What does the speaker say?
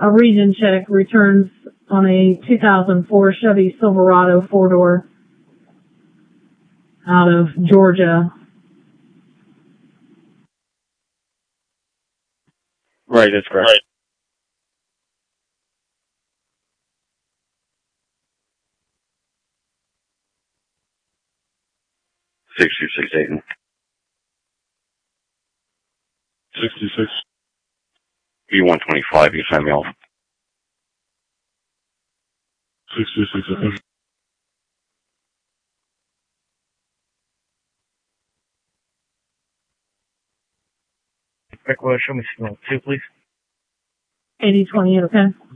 A region check returns on a 2004 Chevy Silverado 4-door out of Georgia. Right, that's correct. Right. 6268. 66. B125, you send me off. 66. Show me signal 2, please. 8028, okay?